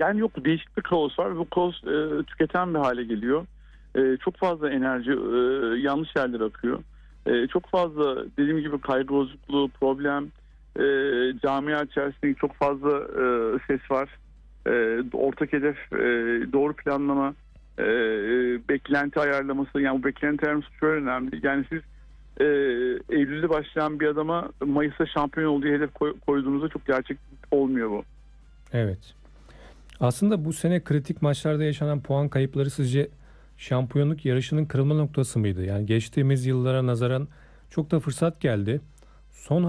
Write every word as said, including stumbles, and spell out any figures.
Yani yok, değişik bir kaos var. Bu kaos e, tüketen bir hale geliyor. E, çok fazla enerji e, yanlış yerlere akıyor. E, çok fazla dediğim gibi kaygı bozukluğu, problem, e, camia içerisinde çok fazla e, ses var. E, ortak hedef, e, doğru planlama, e, beklenti ayarlaması. Yani bu beklenti ayarlaması şöyle önemli. Yani siz e, Eylül'de başlayan bir adama Mayıs'ta şampiyon olduğu hedef koy, koyduğunuzda çok gerçek olmuyor bu. Evet. Aslında bu sene kritik maçlarda yaşanan puan kayıpları sizce şampiyonluk yarışının kırılma noktası mıydı? Yani geçtiğimiz yıllara nazaran çok da fırsat geldi. Son